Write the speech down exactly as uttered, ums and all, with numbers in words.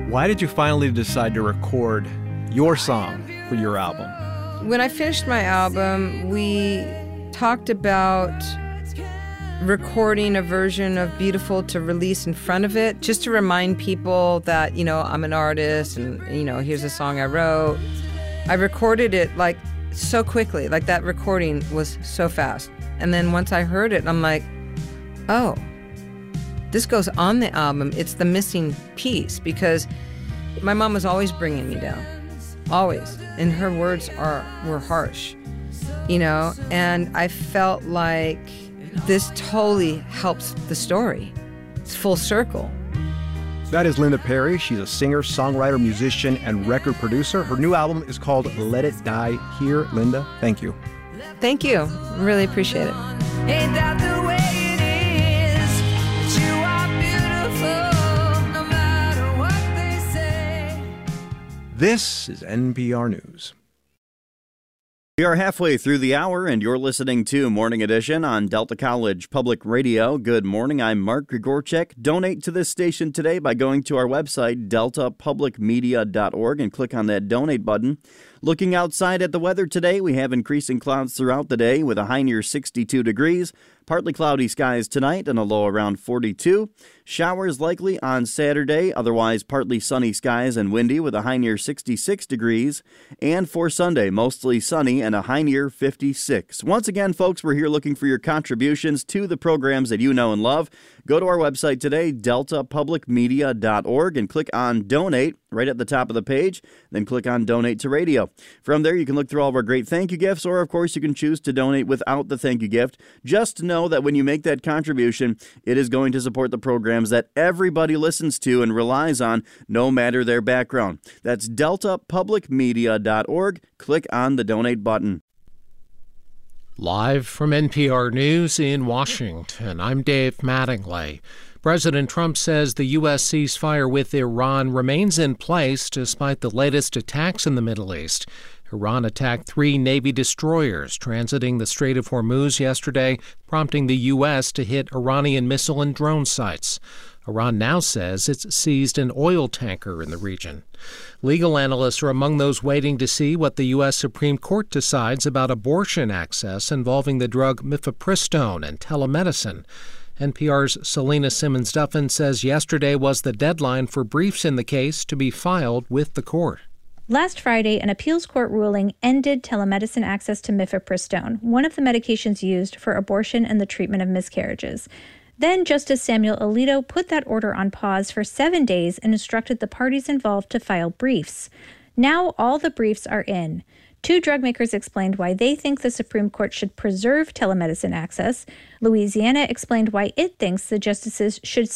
Why did you finally decide to record your song for your album? When I finished my album, we talked about recording a version of Beautiful to release in front of it, just to remind people that, you know, I'm an artist and, you know, here's a song I wrote. I recorded it like so quickly, like that recording was so fast. And then once I heard it, I'm like, oh, this goes on the album. It's the missing piece, because my mom was always bringing me down, always. And her words are were harsh, you know, and I felt like this totally helps the story. It's full circle. That is Linda Perry. She's a singer, songwriter, musician, and record producer. Her new album is called Let It Die Here. Linda, thank you. Thank you. Really appreciate it. Ain't that the way it is? That you are beautiful, no matter what they say. This is N P R News. We are halfway through the hour, and you're listening to Morning Edition on Delta College Public Radio. Good morning. I'm Mark Grigorchek. Donate to this station today by going to our website, delta public media dot org, and click on that donate button. Looking outside at the weather today, we have increasing clouds throughout the day with a high near sixty-two degrees. Partly cloudy skies tonight and a low around forty-two. Showers likely on Saturday, otherwise partly sunny skies and windy with a high near sixty-six degrees. And for Sunday, mostly sunny and a high near fifty-six. Once again, folks, we're here looking for your contributions to the programs that you know and love. Go to our website today, delta public media dot org, and click on Donate right at the top of the page. Then click on Donate to Radio. From there, you can look through all of our great thank you gifts, or, of course, you can choose to donate without the thank you gift. Just know that when you make that contribution, it is going to support the programs that everybody listens to and relies on, no matter their background. That's delta public media dot org. Click on the Donate button. Live from N P R News in Washington, I'm Dave Mattingly. President Trump says the U S ceasefire with Iran remains in place despite the latest attacks in the Middle East. Iran attacked three Navy destroyers transiting the Strait of Hormuz yesterday, prompting the U S to hit Iranian missile and drone sites. Iran now says it's seized an oil tanker in the region. Legal analysts are among those waiting to see what the U S Supreme Court decides about abortion access involving the drug mifepristone and telemedicine. N P R's Selena Simmons-Duffin says yesterday was the deadline for briefs in the case to be filed with the court. Last Friday, an appeals court ruling ended telemedicine access to mifepristone, one of the medications used for abortion and the treatment of miscarriages. Then Justice Samuel Alito put that order on pause for seven days and instructed the parties involved to file briefs. Now all the briefs are in. Two drug makers explained why they think the Supreme Court should preserve telemedicine access. Louisiana explained why it thinks the justices should